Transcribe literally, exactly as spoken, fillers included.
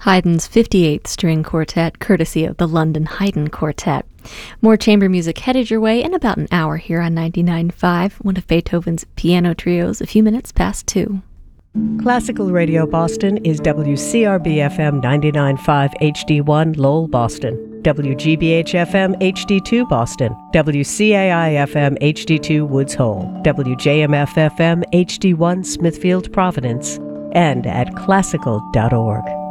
Haydn's fifty-eighth String Quartet, courtesy of the London Haydn Quartet. More chamber music headed your way in about an hour here on ninety-nine point five, one of Beethoven's piano trios, a few minutes past two. Classical Radio Boston is W C R B F M ninety-nine point five H D one Lowell, Boston, W G B H F M H D two Boston, W C A I F M H D two Woods Hole, W J M F F M H D one Smithfield, Providence, and at classical dot org.